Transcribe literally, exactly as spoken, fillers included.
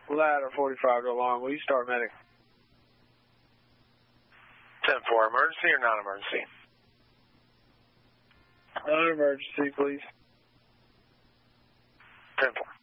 Ladder forty-five to alarm. Will you start medic? ten four, emergency or non-emergency? Non-emergency, please. ten four.